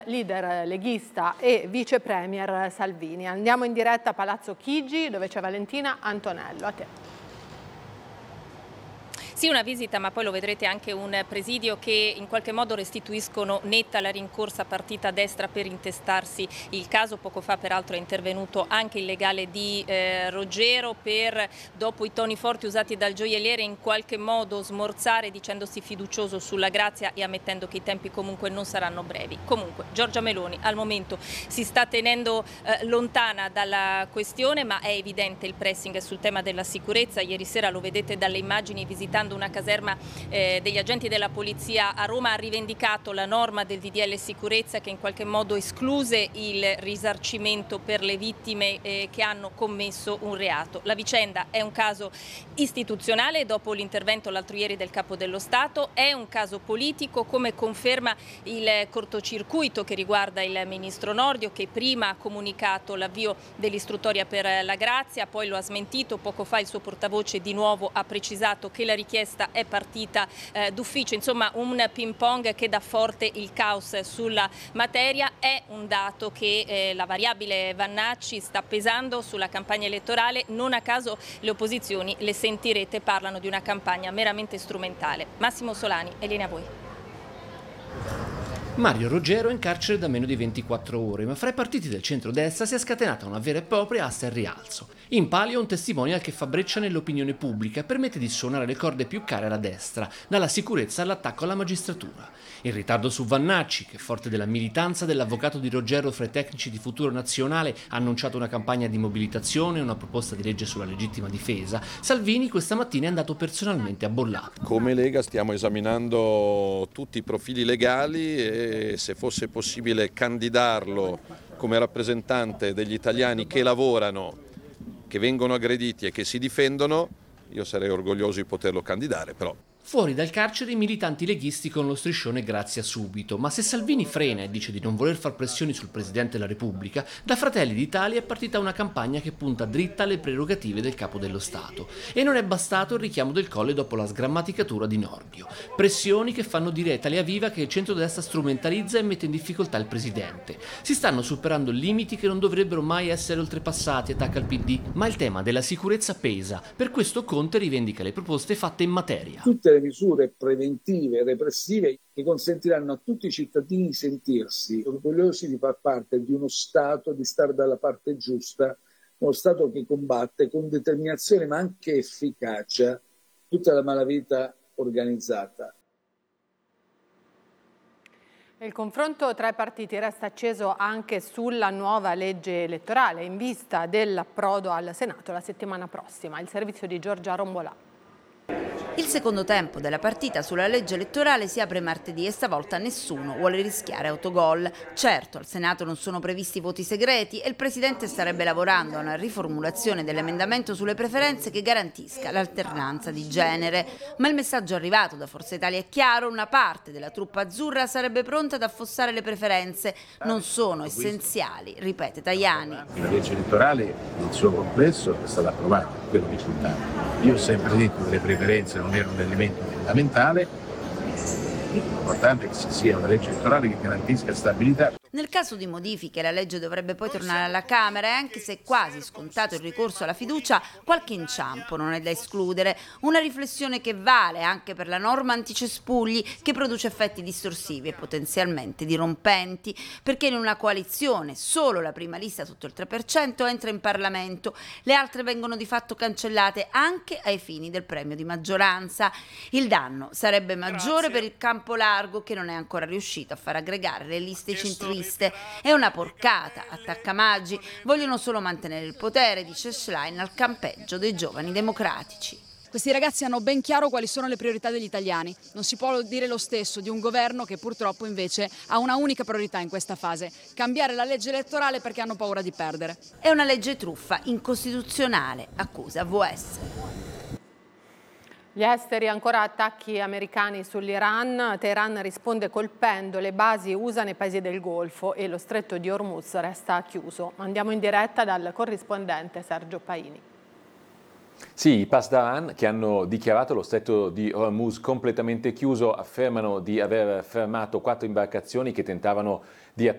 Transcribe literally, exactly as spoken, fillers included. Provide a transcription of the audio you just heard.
Leader leghista e vice premier Salvini. Andiamo in diretta a Palazzo Chigi, dove c'è Valentina Antonello. A te. Sì, una visita, ma poi lo vedrete anche un presidio che in qualche modo restituiscono netta la rincorsa partita a destra per intestarsi il caso. Poco fa peraltro è intervenuto anche il legale di eh, Roggero per, dopo i toni forti usati dal gioielliere, in qualche modo smorzare dicendosi fiducioso sulla grazia e ammettendo che i tempi comunque non saranno brevi. Comunque Giorgia Meloni al momento si sta tenendo eh, lontana dalla questione, ma è evidente il pressing sul tema della sicurezza. Ieri sera lo vedete dalle immagini visitando una caserma eh, degli agenti della polizia a Roma, ha rivendicato la norma del D D L sicurezza che in qualche modo escluse il risarcimento per le vittime eh, che hanno commesso un reato. La vicenda è un caso istituzionale dopo l'intervento l'altro ieri del Capo dello Stato, è un caso politico, come conferma il cortocircuito che riguarda il ministro Nordio, che prima ha comunicato l'avvio dell'istruttoria per la grazia, poi lo ha smentito. Poco fa il suo portavoce di nuovo ha precisato che la richiesta è partita eh, d'ufficio. Insomma, un ping pong che dà forte il caos sulla materia. È un dato che eh, la variabile Vannacci sta pesando sulla campagna elettorale. Non a caso le opposizioni, le sentirete, parlano di una campagna meramente strumentale. Massimo Solani, e linea a voi. Mario Roggero è in carcere da meno di ventiquattro ore, ma fra i partiti del centro-destra si è scatenata una vera e propria asta al rialzo. In palio un testimonial che fa breccia nell'opinione pubblica e permette di suonare le corde più care alla destra, dalla sicurezza all'attacco alla magistratura. In ritardo su Vannacci, che forte della militanza dell'avvocato di Roggero fra i tecnici di Futuro Nazionale ha annunciato una campagna di mobilitazione e una proposta di legge sulla legittima difesa, Salvini questa mattina è andato personalmente a Bollato. Come Lega stiamo esaminando tutti i profili legali e se fosse possibile candidarlo come rappresentante degli italiani che lavorano, che vengono aggrediti e che si difendono, io sarei orgoglioso di poterlo candidare, però. Fuori dal carcere i militanti leghisti con lo striscione grazia subito, ma se Salvini frena e dice di non voler far pressioni sul Presidente della Repubblica, da Fratelli d'Italia è partita una campagna che punta dritta alle prerogative del Capo dello Stato. E non è bastato il richiamo del Colle dopo la sgrammaticatura di Nordio. Pressioni che fanno dire a Italia Viva che il centrodestra strumentalizza e mette in difficoltà il Presidente. Si stanno superando limiti che non dovrebbero mai essere oltrepassati, attacca il P D, ma il tema della sicurezza pesa. Per questo Conte rivendica le proposte fatte in materia. Tutte le misure preventive e repressive che consentiranno a tutti i cittadini di sentirsi orgogliosi di far parte di uno Stato, di stare dalla parte giusta, uno Stato che combatte con determinazione ma anche efficacia tutta la malavita organizzata. Il confronto tra i partiti resta acceso anche sulla nuova legge elettorale in vista dell'approdo al Senato la settimana prossima. Il servizio di Giorgia Rombolà. Il secondo tempo della partita sulla legge elettorale si apre martedì e stavolta nessuno vuole rischiare autogol. Certo, al Senato non sono previsti voti segreti e il Presidente starebbe lavorando a una riformulazione dell'emendamento sulle preferenze che garantisca l'alternanza di genere. Ma il messaggio arrivato da Forza Italia è chiaro: una parte della truppa azzurra sarebbe pronta ad affossare le preferenze. Non sono essenziali, ripete Tajani. La legge elettorale nel suo complesso è stata approvata, quello che contava. Io ho sempre detto che le preferenze non erano un elemento fondamentale, l'importante è che ci sia una legge elettorale che garantisca stabilità. Nel caso di modifiche la legge dovrebbe poi tornare alla Camera e anche se è quasi scontato il ricorso alla fiducia, qualche inciampo non è da escludere. Una riflessione che vale anche per la norma anticespugli che produce effetti distorsivi e potenzialmente dirompenti, perché in una coalizione solo la prima lista sotto il tre per cento entra in Parlamento, le altre vengono di fatto cancellate anche ai fini del premio di maggioranza. Il danno sarebbe maggiore per il campo largo che non è ancora riuscito a far aggregare le liste centriste. È una porcata, attacca Maggi, vogliono solo mantenere il potere, dice Schlein, al campeggio dei giovani democratici. Questi ragazzi hanno ben chiaro quali sono le priorità degli italiani. Non si può dire lo stesso di un governo che purtroppo invece ha una unica priorità in questa fase: cambiare la legge elettorale perché hanno paura di perdere. È una legge truffa, incostituzionale, accusa V S. Gli esteri, ancora attacchi americani sull'Iran. Teheran risponde colpendo le basi U S A nei paesi del Golfo e lo stretto di Hormuz resta chiuso. Andiamo in diretta dal corrispondente Sergio Paini. Sì, i Pasdaran, che hanno dichiarato lo stretto di Hormuz completamente chiuso, affermano di aver fermato quattro imbarcazioni che tentavano di